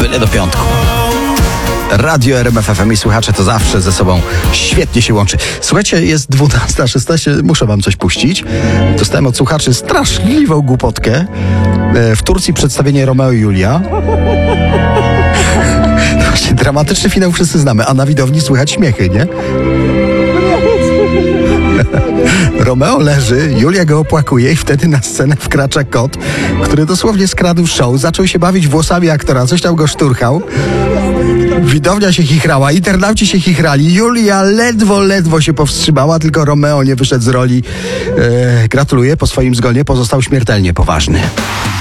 byle do piątku. Radio RMF FM i słuchacze to zawsze ze sobą świetnie się łączy. Słuchajcie, jest 12:16, muszę wam coś puścić. Dostałem od słuchaczy straszliwą głupotkę. W Turcji przedstawienie Romeo i Julia. Właśnie dramatyczny finał wszyscy znamy, a na widowni słychać śmiechy, nie? Romeo leży, Julia go opłakuje i wtedy na scenę wkracza kot, który dosłownie skradł show, zaczął się bawić włosami aktora, coś tam go szturchał. Widownia się chichrała, internauci się chichrali, Julia ledwo się powstrzymała, tylko Romeo nie wyszedł z roli. Gratuluję, po swoim zgonie pozostał śmiertelnie poważny.